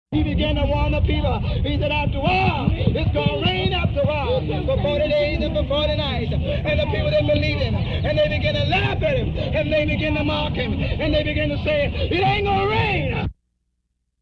He began to warn the people. He said, after a while, it's going to rain after a while. For 40 days and for 40 nights. And the people didn't believe him. And they began to laugh at him. And they began to mock him. And they began to say, it ain't going to rain.